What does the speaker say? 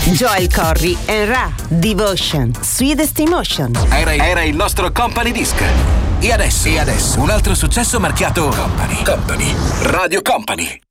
Joel Corry and Ra, Devotion, Sweetest Emotion. Era il nostro Company Disc. E adesso un altro successo marchiato Company. Radio Company.